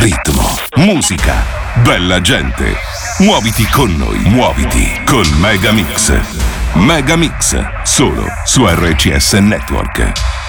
ritmo, musica, bella gente. Muoviti con noi, muoviti con Megamix. Megamix, solo su RCS Network.